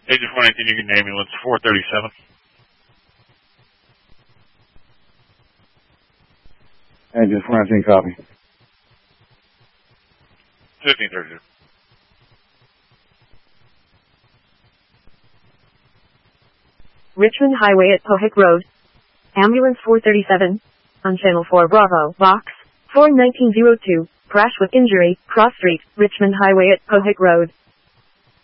Agent 419, you can name ambulance 437. Agent 419, copy. 1532. Richmond Highway at Pohick Road. Ambulance 437. On Channel 4 Bravo, Box 41902. Crash with injury, Cross Street, Richmond Highway at Pohick Road.